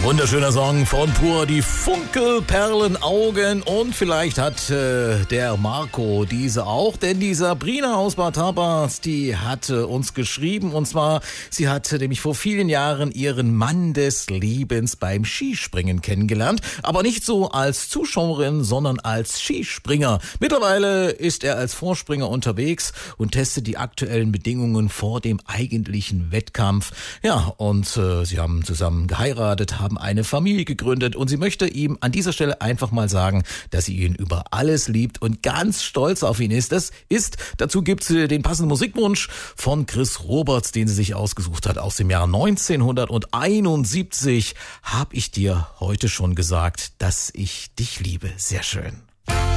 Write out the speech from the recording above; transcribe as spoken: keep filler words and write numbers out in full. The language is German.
Wunderschöner Song von Pur, die Funkelperlenaugen. Und vielleicht hat äh, der Marco diese auch, denn die Sabrina aus Bad Tabbas, die hatte uns geschrieben. Und zwar, sie hat nämlich vor vielen Jahren ihren Mann des Lebens beim Skispringen kennengelernt. Aber nicht so als Zuschauerin, sondern als Skispringer. Mittlerweile ist er als Vorspringer unterwegs und testet die aktuellen Bedingungen vor dem eigentlichen Wettkampf. Ja, und äh, sie haben zusammen geheiratet, haben eine Familie gegründet und sie möchte ihm an dieser Stelle einfach mal sagen, dass sie ihn über alles liebt und ganz stolz auf ihn ist. Das ist, dazu gibt's den passenden Musikwunsch von Chris Roberts, den sie sich ausgesucht hat aus dem Jahr neunzehnhunderteinundsiebzig. Hab ich dir heute schon gesagt, dass ich dich liebe. Sehr schön.